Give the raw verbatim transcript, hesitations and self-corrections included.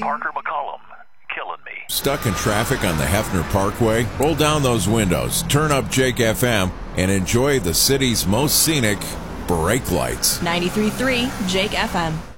Parker McCollum, killing me. Stuck in traffic on the Hefner Parkway? Roll down those windows, turn up Jake F M, and enjoy the city's most scenic brake lights. ninety-three point three Jake F M.